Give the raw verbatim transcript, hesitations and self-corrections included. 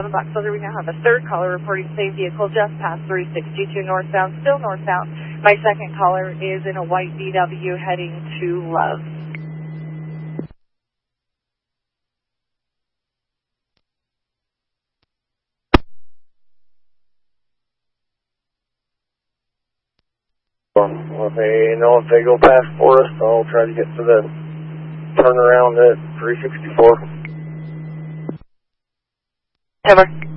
Box Weather, we now have a third caller reporting same vehicle just past three sixty-two northbound, still northbound. My second caller is in a white V W heading to Love. Um, well, if they know if they go past Forest, I'll try to get to the turnaround at three sixty-four. Over.